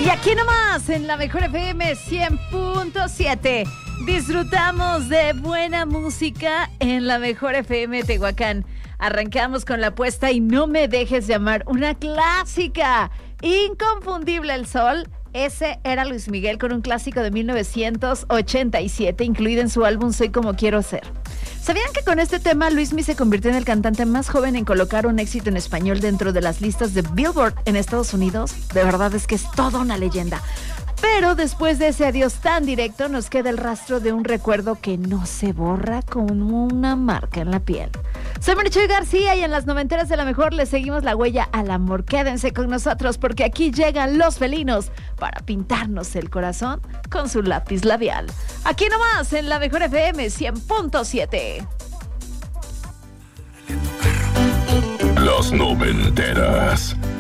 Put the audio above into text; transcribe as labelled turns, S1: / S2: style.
S1: Y aquí nomás, en la Mejor FM 100.7, disfrutamos de buena música en la Mejor FM Tehuacán. Arrancamos con la apuesta y No me dejes llamar, una clásica, inconfundible El Sol. Ese era Luis Miguel con un clásico de 1987, incluido en su álbum Soy como quiero ser. ¿Sabían que con este tema Luismi se convirtió en el cantante más joven en colocar un éxito en español dentro de las listas de Billboard en Estados Unidos? De verdad es que es toda una leyenda. Pero después de ese adiós tan directo nos queda el rastro de un recuerdo que no se borra como una marca en la piel. Soy Marichuy García y en las noventeras de La Mejor le seguimos la huella al amor. Quédense con nosotros porque aquí llegan los felinos para pintarnos el corazón con su lápiz labial. Aquí nomás en la Mejor FM 100.7.
S2: Las noventeras.